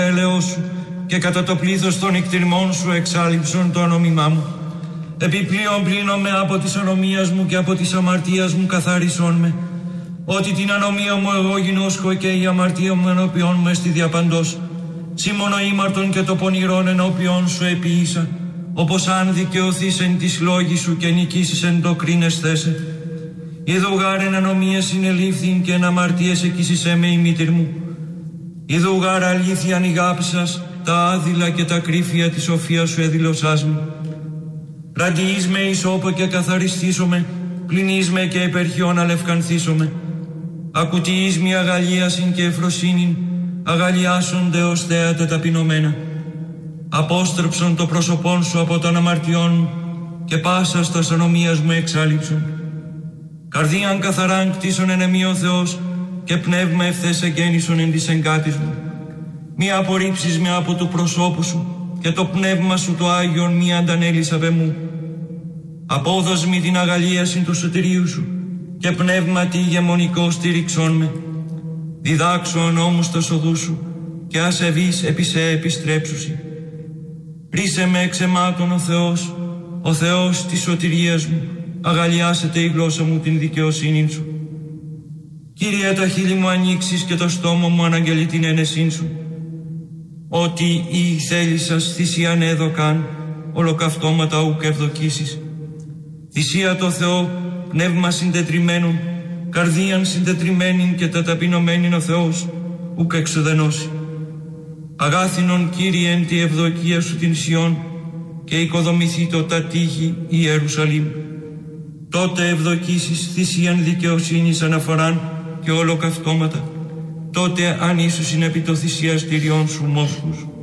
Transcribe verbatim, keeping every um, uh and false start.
έλεος σου και κατά το πλήθος των εκτιμών σου εξάλειψον το ονόμημά μου. Επιπλέον πλύνομαι από της ανομίας μου και από της αμαρτίας μου καθάρισον με. Ότι την ανομία μου εγώ γινώσκω και η αμαρτία μου ενώπιον μου εστι διαπαντός. Σήμωνο ήμαρτον και το πονηρόν ενώπιον σου επίησα. Όπως αν δικαιωθείς εν της λόγης σου και νικήσεις εν το κρίνες θέσε. Ιδού γάρ εν ανομίες συνελήφθην και εν αμαρτίες εκείσισέ με η μήτηρ μου. Ιδού γάρ αλήθειαν ηγάψας τα άδειλα και τα κρύφια της σοφίας σου εδηλωσάς μου. Ραντιείς με ισόπο και καθαριστήσομαι, πλυνείς με και υπερχιόν αλευκανθήσομαι. Ακουτιείς με αγαλίασιν και ευφροσύνην, αγαλιάσονται ως θέατα ταπεινωμένα. Απόστρεψον το πρόσωπόν σου από των αμαρτιών μου και πάσα στα ανομίας μου εξάλειψον. Καρδίαν καθαράν κτίσον εν εμεί ο Θεός και πνεύμα ευθές εγγέννησον εν της εγκάτης μου. Μη απορρίψεις με από του προσώπου σου και το πνεύμα σου το Άγιον μη αντανέλεις απ' εμού. Απόδος μη την αγαλίαση του σωτηρίου σου και πνεύμα τι ηγεμονικό στήριξόν με. Διδάξω νόμους τα σοδού σου και ασεβείς επί σε επιστρέψουσι. Ρίσε με εξαιμάτων ο Θεός, ο Θεός της σωτηρίας μου, αγαλιάσετε η γλώσσα μου την δικαιοσύνη σου. Κύριε, τα χείλη μου ανοίξεις και το στόμα μου αναγγελεί την ένεσήν σου. Ότι η θέλησας θυσίαν έδωκαν, ολοκαυτώματα ουκ ευδοκίσεις. Θυσία το Θεό, πνεύμα συντετριμένον, καρδίαν συντετριμένην και τα ταπεινωμένην ο Θεός, ουκ εξουδενώσει. Αγάθινον Κύριε εν τη ευδοκία σου την Σιών και οικοδομηθεί το τα τείχη η Ιερουσαλήμ. Τότε ευδοκίσεις θυσίαν δικαιοσύνης αναφοράν και ολοκαυτώματα. Τότε αν ίσως είναι επί το θυσιαστηριών σου μόσχους.